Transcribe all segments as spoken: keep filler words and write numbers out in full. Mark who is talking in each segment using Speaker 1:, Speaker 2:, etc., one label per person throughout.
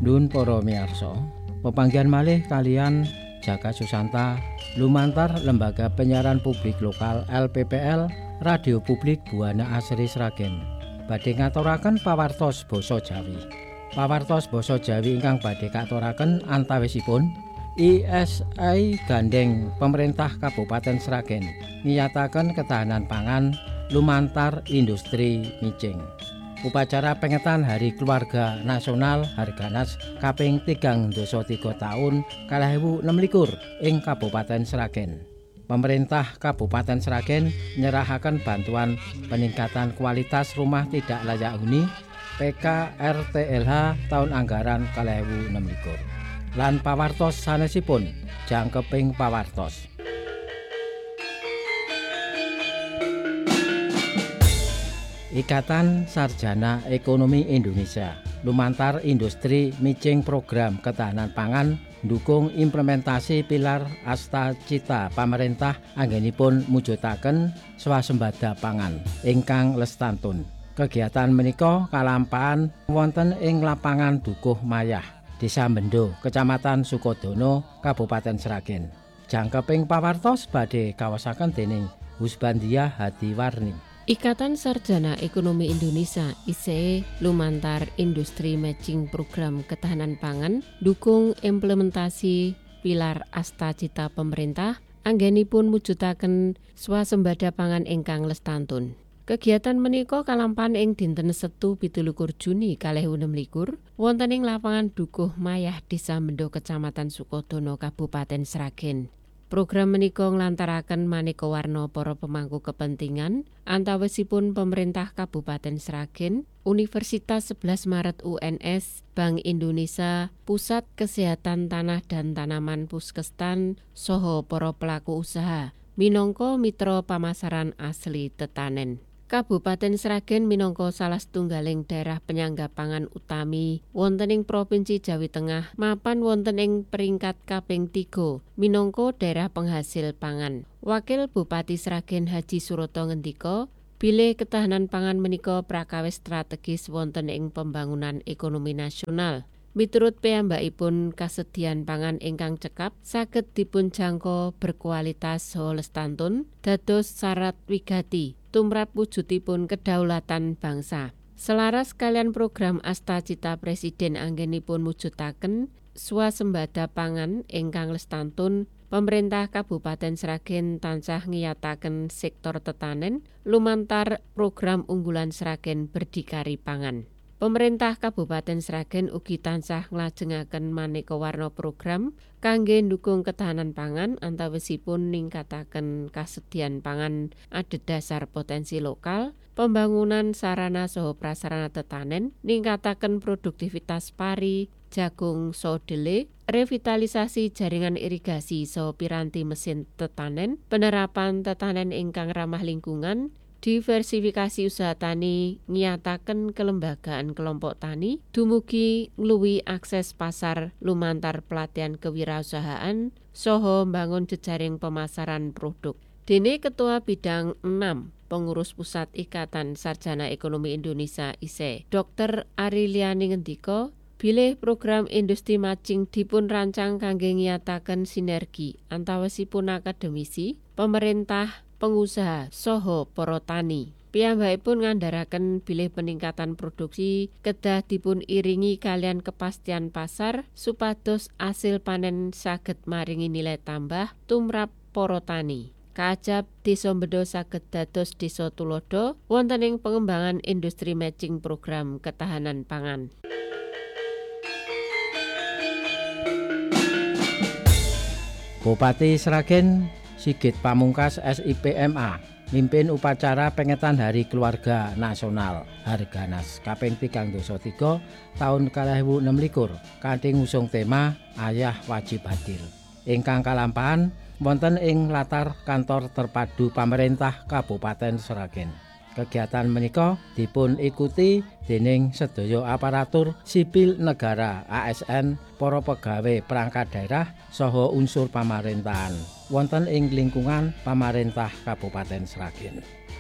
Speaker 1: Nun para miyarsa, pepanggihan malih kalian Jaka Susanta lumantar Lembaga Penyiaran Publik Lokal L P P L Radio Publik Buana Asri Sragen badhe ngaturaken pawartos basa Jawi. Pawartos basa Jawi ingkang badhe katuraken antawisipun I S I gandeng pemerintah Kabupaten Sragen ngiyataken ketahanan pangan lumantar industri micing. Upacara pengetan Hari Keluarga Nasional Harganas kaping tigang dasa tiga taun kalih ewu enem likur ing Kabupaten Sragen. Pemerintah Kabupaten Sragen nyerahaken bantuan peningkatan kualitas rumah tidak layak huni P K R T L H tahun anggaran kalih ewu enem likur. Lan pawartos sanesipun jangkeping pawartos. Ikatan Sarjana Ekonomi Indonesia lumantar industri micing program ketahanan pangan ndukung implementasi pilar asta cita pamerintah anggenipun mujudaken swasembada pangan ingkang lestantun. Kegiatan menika kalampahan wonten ing lapangan Dukuh Mayah, Desa Mendo, Kecamatan Sukodono, Kabupaten Sragen. Jangkeping pawartos badhe kawasaken dening Husbandia Hadiwarni.
Speaker 2: Ikatan Sarjana Ekonomi Indonesia I S E lumantar industri matching program ketahanan pangan dukung implementasi pilar asta cita pemerintah anggenipun mujudaken swasembada pangan ingkang lestantun. Kegiatan menika kalampahan ing dinten Setu pitulikur Juni kalih ewu enem likur wonten ing lapangan Dukuh Mayah Desa Mendo Kecamatan Sukodono Kabupaten Sragen. Program menika nglantaraken maneka warna para pemangku kepentingan antawisipun pemerintah Kabupaten Sragen, Universitas sebelas Maret U N S, Bank Indonesia, Pusat Kesehatan Tanah dan Tanaman Puskestan, saha para pelaku usaha minangka mitra pamasaran asli tetanen. Kabupaten Sragen minangka salah setunggaling daerah penyangga pangan utami wonten ing Provinsi Jawi Tengah mapan wonten ing peringkat kaping tiga minangka daerah penghasil pangan. Wakil Bupati Sragen Haji Suroto ngendika, bilih ketahanan pangan menika prakawis strategis wonten ing pembangunan ekonomi nasional. Miturut piyambakipun kasedian pangan ingkang cekap saged dipunjangka berkualitas saha lestantun dados syarat wigati tumrap wujudipun kedaulatan bangsa. Selaras kalian program Asta Cita Presiden anggenipun mujudaken swasembada pangan ingkang lestantun, pemerintah Kabupaten Sragen tansah ngiyataken sektor tetanen lumantar program unggulan Sragen Berdikari Pangan. Pemerintah Kabupaten Sragen ugi tansah nglajengaken maneka warna program kangge ndukung ketahanan pangan antawisipun ningkataken kasedian pangan adhedhasar potensi lokal, pembangunan sarana saha prasarana tetanen, ningkataken produktivitas pari, jagung sodele, revitalisasi jaringan irigasi saha piranti mesin tetanen, penerapan tetanen ingkang ramah lingkungan, diversifikasi usaha tani, nyataken kelembagaan kelompok tani, dumugi ngluwi akses pasar lumantar pelatihan kewirausahaan, saha mbangun jejaring pemasaran produk. Dene Ketua Bidang enam Pengurus Pusat Ikatan Sarjana Ekonomi Indonesia I S E, Dokter Ariliani ngendika, bilih program industri matching dipun rancang kangge ngiyataken sinergi antawisipun akademisi, pemerintah, pengusaha saha para tani. Piyambakipun ngandharaken bilih peningkatan produksi kedah dipun iringi kalian kepastian pasar supados asil panen saged maringi nilai tambah tumrap para tani. Kaajab Desa Mendo saged dados desa tulodo wonten ing pengembangan industri matching program ketahanan pangan.
Speaker 1: Bupati Sragen Sigit Pamungkas S I P M A mimpin upacara pengetan Hari Keluarga Nasional Harganas kaping tigang dasa tiga tahun kalih ewu enem likur kanthi ngusung tema Ayah Wajib Hadir ingkang kalampahan wonten ing latar kantor terpadu pemerintah Kabupaten Sragen. Kegiatan menika dipun ikuti dening sedaya aparatur sipil negara A S N, para pegawai perangkat daerah saha unsur pamerintahan wonten ing lingkungan pamarentah Kabupaten Sragen.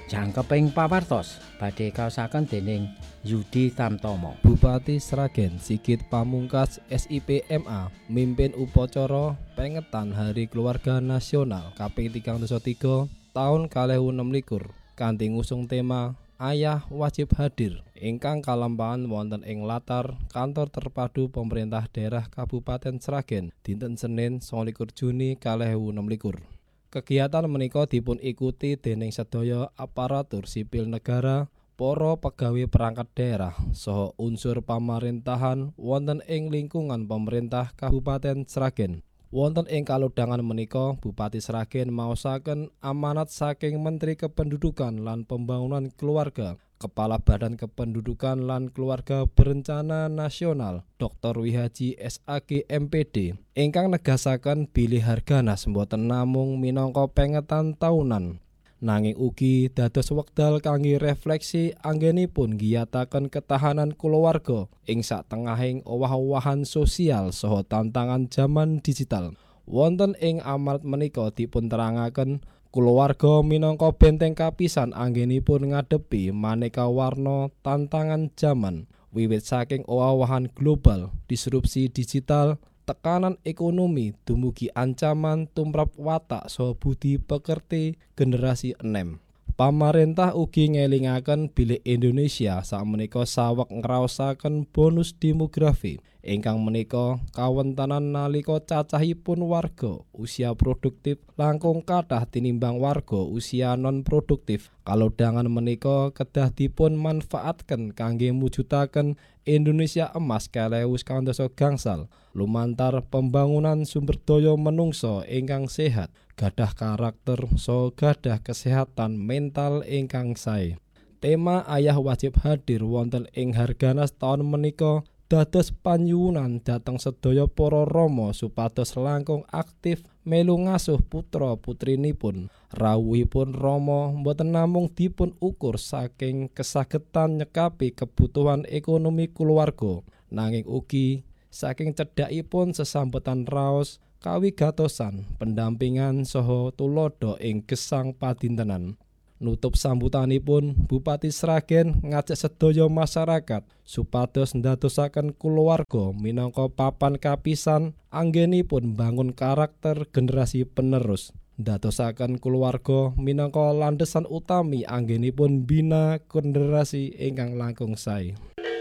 Speaker 1: Jangkeping pawartos badhe kaosaken dening Yudi Tamtomo.
Speaker 3: Bupati Sragen Sigit Pamungkas S I P M A mimpin upacara pengetan Hari Keluarga Nasional kaping tigang dasa tiga tahun kalih ewu enem likur kanthi ngusung tema Ayah Wajib Hadir ingkang kalampahan wonten ing latar kantor terpadu pemerintah daerah Kabupaten Sragen dinten Senin sanga likur Juni kalih ewu enem likur. Kegiatan menika dipun ikuti dening sedaya aparatur sipil negara, para pegawai perangkat daerah, saha unsur pamaréntahan wonten ing lingkungan pemerintah Kabupaten Sragen. Wonten ing kalodhangan menika Bupati Sragen maosaken amanat saking Menteri Kependudukan lan Pembangunan Keluarga, Kepala Badan Kependudukan lan Keluarga Berencana Nasional Doktor Wihaji S A G M P D ingkang negasaken bilih Harganas mboten namung minangka pengetan taunan nanging ugi dados wekdal kangge refleksi anggenipun giyataken ketahanan kulawarga ing satengahing owah-owahan sosial saha tantangan zaman digital. Wonten ing amanat menika dipun terangaken kulawarga minangka benteng kapisan anggenipun ngadepi maneka warna tantangan zaman wiwit saking owah-owahan global, disrupsi digital, tekanan ekonomi dumugi ancaman tumrap watak saha budi pekerti generasi enem. Pamarentah ugi ngelingaken bilih Indonesia sakmenika saweg ngraosaken bonus demografi ingkang menika kawontenan nalika cacahipun warga usia produktif langkung kathah tinimbang warga usia non produktif. Kalodhangan menika kedah dipun manfaatken kangge mujudaken Indonesia emas kalih ewu sekawan dasa gangsal lumantar pembangunan sumber daya manungsa ingkang sehat, gadah karakter saha gadah kesehatan mental ingkang sae. Tema Ayah Wajib Hadir wonten ing Harganas taun menika dados panyuwunan dhateng sedaya para rama supados langkung aktif melu ngasuh putra putrinipun. Rawuhipun rama boten namung dipun ukur saking kasagedan nyekapi kebutuhan ekonomi kulawarga, nanging ugi saking cedhakipun sesambetan raos kawigatosan, pendampingan saha tulodo ing gesang padintenan. Nutup sambutanipun Bupati Sragen ngajak sedaya masyarakat supados ndadosaken kulawarga minangka papan kapisan anggenipun bangun karakter generasi penerus. Ndadosaken kulawarga minangka landhesan utami anggenipun bina generasi ingkang langkung sae.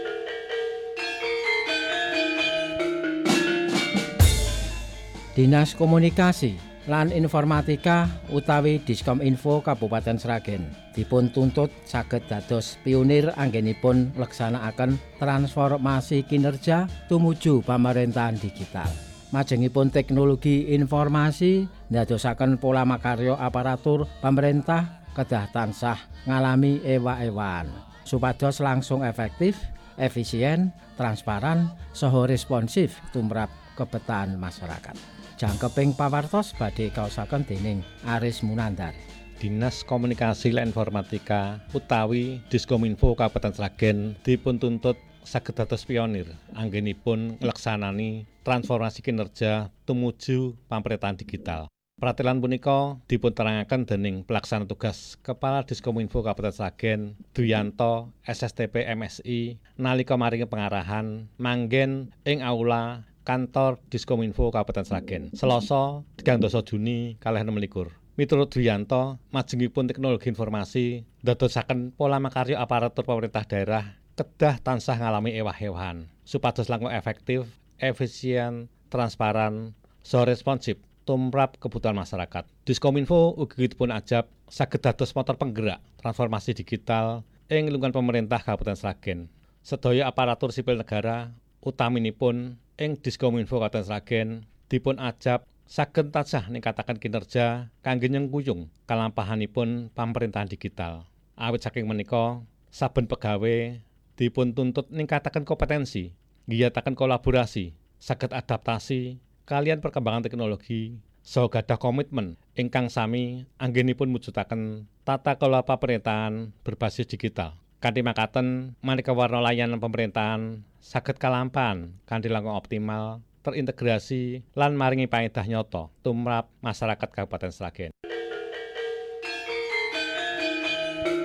Speaker 1: Dinas Komunikasi lan Informatika utawi Diskominfo Kabupaten Sragen dipun tuntut saged dados pionir anggenipun mleksanakaken transformasi kinerja tumuju pemerintahan digital. Majengipun teknologi informasi ndadosaken pola makarya aparatur pemerintah kedah tansah ngalami ewa-ewaan supados langsung efektif, efisien, transparan, saha responsif tumrap kebutuhan masyarakat. Jangkeping pawartos badhe kaosaken dening Aris Munandar.
Speaker 4: Dinas Komunikasi lan Informatika utawi Diskominfo Kabupaten Sragen dipun tuntut saged dados pionir anggenipun ngleksanani transformasi kinerja tumuju pemerintahan digital. Pratelan punika dipun terangaken dening pelaksana tugas Kepala Diskominfo Kabupaten Sragen Duyanto S S T P M Si nalika maringi pengarahan manggen ing aula Kantor Diskominfo Kabupaten Sragen Selasa tigang dasa Juni kalih enem likur. Miturut Duyanto, majengipun teknologi informasi ndadosaken pola makarya aparatur pemerintah daerah kedah tansah ngalami ewah-ewahan supados langkung efektif, efisien, transparan, saha responsif tumrap kebutuhan masyarakat. Diskominfo ugi dipun ajab saged dados motor penggerak transformasi digital ing lingkungan pemerintah Kabupaten Sragen. Sedaya aparatur sipil negara utaminipun ing Diskominfo Kabupaten Sragen dipun ajab saged tansah ningkataken kinerja kangge nyengkuyung kalampahanipun pemerintahan digital. Awit saking menika saben pegawe dipun tuntut ningkataken kompetensi, ngiyataken kolaborasi, saged adaptasi kalian perkembangan teknologi, saha gadah komitmen ingkang sami anggenipun mujudaken tata kelola pemerintahan berbasis digital. Kanthi makaten maneka warna layanan pemerintahan saged kalampahan kanthi langkung optimal, terintegrasi lan maringi paedah nyata tumrap masyarakat Kabupaten Sragen.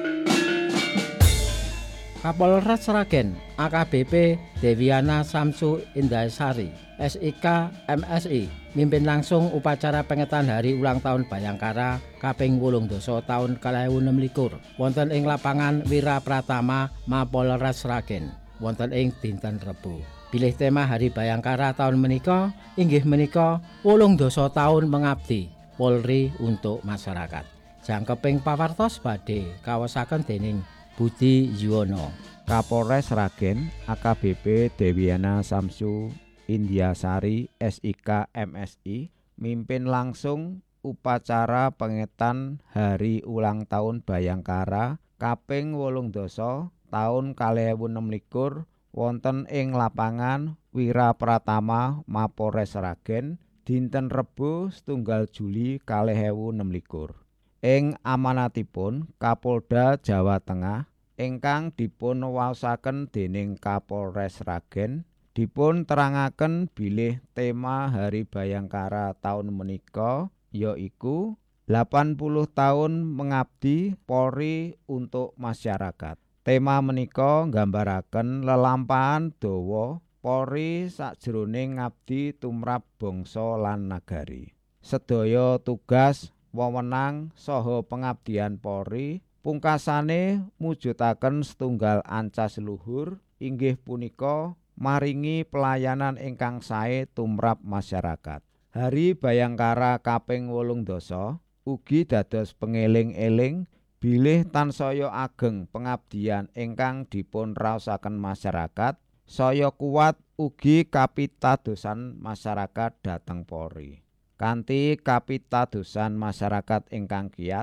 Speaker 1: Kapolres Sragen A K B P Deviana Samsu Indasari S I K M S I mimpin langsung upacara pengetan hari ulang tahun Bayangkara kaping wolung dasa tahun kalih ewu enem likur wonten ing lapangan Wira Pratama Mapolres Sragen wonten ing dinten Rebo. Pilih tema Hari Bayangkara tahun menika inggih menika wolung dasa tahun mengabdi Polri untuk masyarakat. Jangkeping pawartos badhe kaosaken dening Budi Yuwono.
Speaker 5: Kapolres Sragen A K B P Deviana Samsu Indiasari S I K M S I mimpin langsung upacara pengetan hari ulang tahun Bayangkara kaping wolung dasa tahun kalih ewu enem likur wonten ing lapangan Wira Pratama Mapolres Sragen dinten Rebo setunggal Juli kalih ewu enem likur. Ing amanatipun Kapolda Jawa Tengah ingkang dipun waosaken dening Kapolres Sragen dipun terangaken bilih tema Hari Bayangkara taun menika yaiku delapan puluh tahun mengabdi Polri untuk masyarakat. Tema menika nggambaraken lelampahan dawa Polri sakjroning ngabdi tumrap bangsa lan nagari. Sedaya tugas wewenang saha pengabdian Polri pungkasane mujudaken setunggal ancas luhur inggih punika maringi pelayanan ingkang sae tumrap masyarakat. Hari Bayangkara kaping wolung dasa ugi dados pengeling-eling bilih tansaya ageng pengabdian ingkang dipun raosaken masyarakat saya kuat ugi kapitadosan masyarakat dhateng Polri. Kanthi kapitadosan masyarakat ingkang kiyat,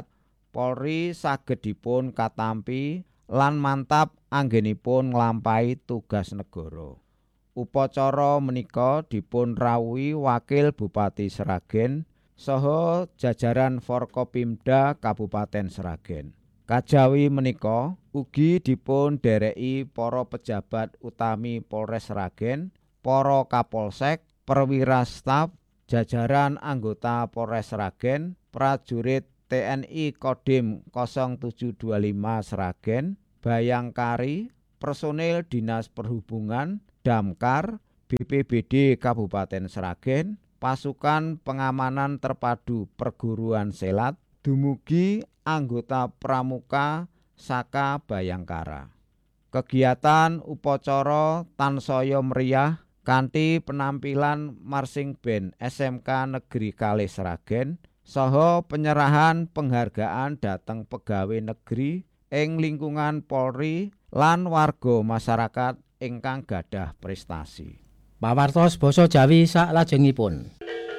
Speaker 5: Polri saged dipun katampi lan mantap anggenipun nglampahi tugas negara. Upacara menika dipun rawuhi Wakil Bupati Sragen saha jajaran Forkopimda Kabupaten Sragen. Kajawi menika ugi dipun dereki para pejabat utami Polres Sragen, para Kapolsek, perwira staf, jajaran anggota Polres Sragen, prajurit T N I Kodim nol tujuh dua lima Sragen, Bayangkari, personil Dinas Perhubungan, Damkar, B P B D Kabupaten Sragen, pasukan pengamanan terpadu perguruan silat, dumugi anggota pramuka saka Bayangkara. Kegiatan upacara tansaya meriah kanthi penampilan marching band S M K Negeri Kalih Sragen saha penyerahan penghargaan dhateng pegawai negeri ing lingkungan Polri lan warga masyarakat ingkang gadah prestasi.
Speaker 1: Pawartos basa Jawi saklajengipun.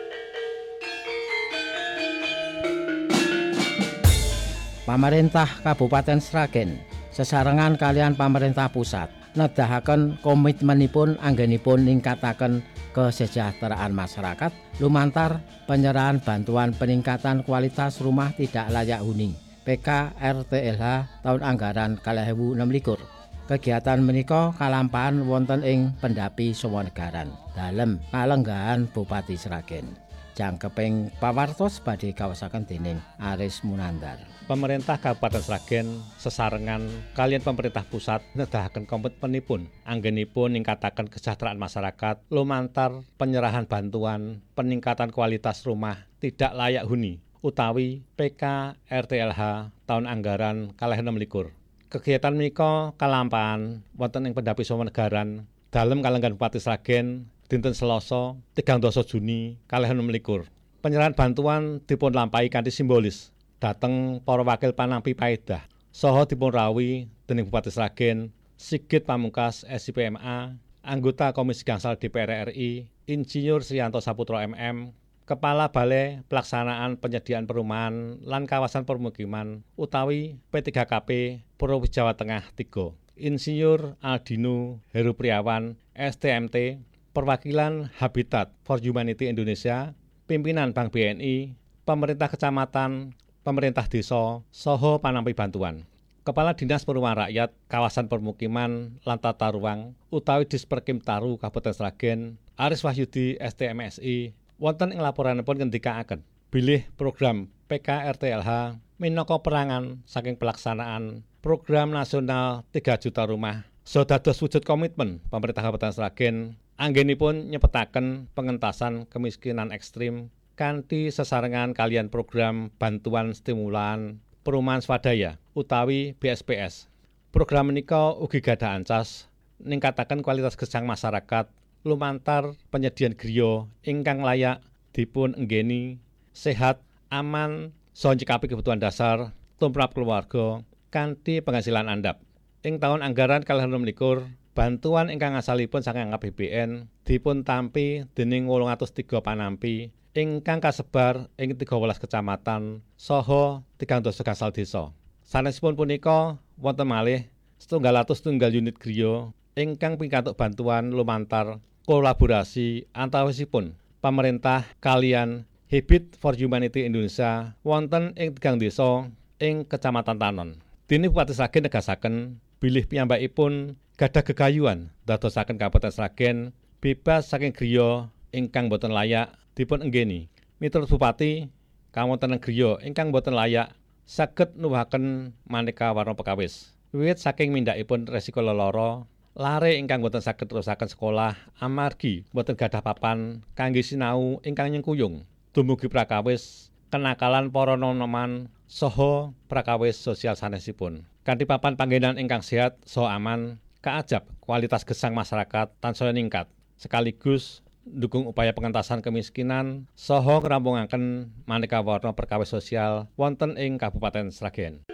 Speaker 1: Pamarentah Kabupaten Sragen sesarengan kalian pamarentah pusat nedahaken komitmenipun anggenipun ningkataken kesejahteraan masyarakat lumantar penyerahan bantuan peningkatan kualitas rumah tidak layak huni P K R T L H tahun anggaran kalih ewu enem likur. Kegiatan menika kalampahan wonten ing Pendapi Sawanagaran dalem kalenggahan Bupati Sragen. Jangkeping pawartos badhe kawasaken dening Aris Munandar.
Speaker 4: Pemerintah Kabupaten Sragen sesarengan kalian pemerintah pusat nedahaken komitmenipun anggenipun ningkataken kesejahteraan masyarakat lumantar penyerahan bantuan peningkatan kualitas rumah tidak layak huni utawi P K R T L H tahun anggaran kalih enem likur. Kegiatan menika kalampahan wonten ing Pendapi Sawanagaran dalem kalenggahan Bupati Sragen dinten Selasa tigang dasa Juni kalih enem likur. Penyerahan bantuan dipun lampahi kanthi simbolis dhateng para wakil panampi paedah saha dipun rawuhi dening Bupati Sragen Sigit Pamungkas S I P M A, anggota Komisi Gangsal D P R R I Insinyur Sriyanto Saputra M M, Kepala Balai Pelaksanaan Penyediaan Perumahan lan Kawasan Permukiman utawi P tiga K P Provinsi Jawa Tengah tiga, Insinyur Aldino Heru Priawan S T M T, Perwakilan Habitat for Humanity Indonesia, pimpinan Bank B N I, pemerintah kecamatan, pemerintah desa, saha panampi bantuan. Kepala Dinas Perumahan Rakyat, Kawasan Permukiman lan Tata Ruang utawi Disperkim Taru Kabupaten Sragen, Aris Wahyudi S T M S I, wonten ing laporanipun ngendikaaken bilih program P K R T L H minangka perangan saking pelaksanaan program nasional tiga juta rumah so dados wujud komitmen pemerintah Kabupaten Sragen anggenipun nyepetaken pengentasan kemiskinan ekstrim kanthi sesarengan kalian program bantuan stimulan perumahan swadaya utawi B S P S. Program menika ugi gadhah ancas ningkataken kualitas gesang masyarakat lumantar penyediaan griya ingkang layak dipun enggeni, sehat, aman, saha nyikapi kebutuhan dasar tumrap keluarga kanthi penghasilan andhap. Ing taun anggaran kalih enem likur, bantuan ingkang asalipun saking A P B N dipun tampi dening wolung atus tiga panampi ingkang kasebar ing tiga welas kecamatan saha tigang dasa gangsal desa. Sanesipun punika wonten malih setunggal atus tunggal unit griya ingkang pikantuk bantuan lumantar kolaborasi antawisipun pemerintah kalian Habit for Humanity Indonesia wonten ing tigang desa ing Kecamatan Tanon. Dene Bupati Sragen negasaken bilih piyambakipun gadah gegayuhan dadosaken Kabupaten Sragen bebas saking griya ingkang boten layak dipun enggeni. Miturut Bupati, kawontenan griya ingkang boten layak saged nuwuhaken maneka warna perkawis. Wiwit saking mindakipun resiko lelara, lare ingkang boten saged terusaken sekolah amargi boten gadah papan kangge sinau ingkang nyengkuyung. Dumugi prakawis kenakalan para nonoman saha prakawis sosial sanesipun. Kanthi papan panggenan ingkang sehat saha aman, kaajab kualitas gesang masyarakat tansaya ningkat sekaligus ndukung upaya pengentasan kemiskinan saha ngrampungaken maneka warna perkawis sosial wonten ing Kabupaten Sragen.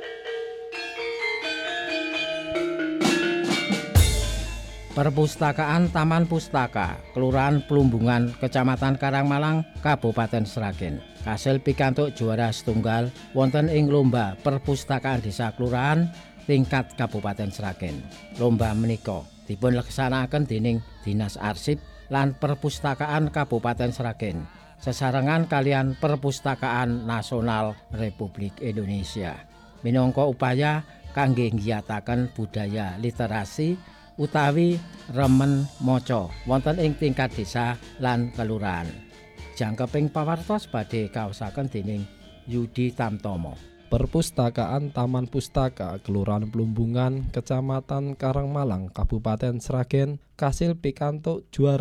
Speaker 1: Perpustakaan Taman Pustaka, Kelurahan Plumbungan, Kecamatan Karangmalang, Kabupaten Sragen. Kasil pikantuk juara setunggal wonten ing lomba perpustakaan desa kelurahan tingkat Kabupaten Sragen. Lomba menika dipun laksanakaken dening Dinas Arsip lan Perpustakaan Kabupaten Sragen sesarengan kalian Perpustakaan Nasional Republik Indonesia. Minangka upaya kangge nggiyataken budaya literasi utawi remen maca wonten ing tingkat desa lan kelurahan. Jangkeping pawartos badhe kaosaken dening Yudi Tamtomo.
Speaker 3: Perpustakaan Taman Pustaka Kelurahan Plumbungan, Kecamatan Karangmalang, Kabupaten Sragen kasil pikantuk juara